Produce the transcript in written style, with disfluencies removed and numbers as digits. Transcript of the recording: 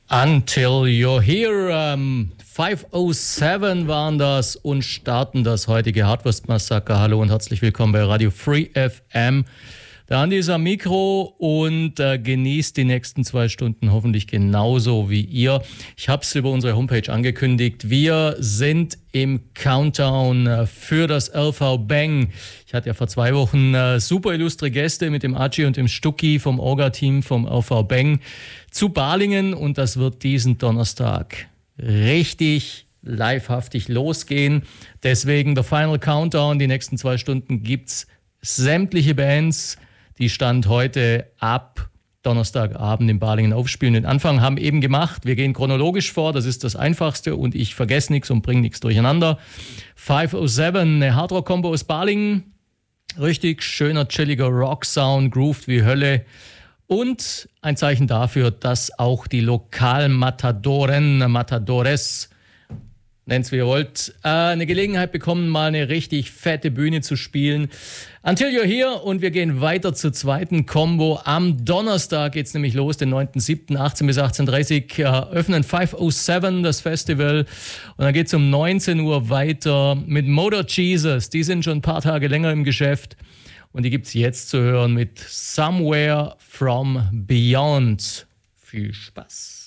Until You're Here. 507 waren das und starten das heutige Hardwurst-Massaker. Hallo und herzlich willkommen bei Radio Free FM. Der Andi ist am Mikro und genießt die nächsten 2 Stunden hoffentlich genauso wie ihr. Ich habe es über unsere Homepage angekündigt. Wir sind im Countdown für das LV Bang. Ich hatte ja vor 2 Wochen super illustre Gäste mit dem Aci und dem Stucki vom Orga-Team vom LV Bang zu Balingen und das wird diesen Donnerstag richtig livehaftig losgehen. Deswegen der Final Countdown. Die nächsten 2 Stunden gibt's sämtliche Bands, die Stand heute ab Donnerstagabend in Balingen aufspielen. Den Anfang haben eben gemacht. Wir gehen chronologisch vor, das ist das Einfachste und ich vergesse nichts und bringe nichts durcheinander. 507, eine Hardrock-Kombo aus Balingen. Richtig schöner, chilliger Rock-Sound, grooved wie Hölle. Und ein Zeichen dafür, dass auch die Lokalmatadoren, Matadores, nennt's wie ihr wollt, eine Gelegenheit bekommen, mal eine richtig fette Bühne zu spielen. Until You're Here und wir gehen weiter zur zweiten Combo. Am Donnerstag geht's nämlich los, den 9.7., 18 bis 18.30 Uhr, öffnen 507 das Festival und dann geht's um 19 Uhr weiter mit Motor Jesus. Die sind schon ein paar Tage länger im Geschäft und die gibt's jetzt zu hören mit Somewhere from Beyond. Viel Spaß!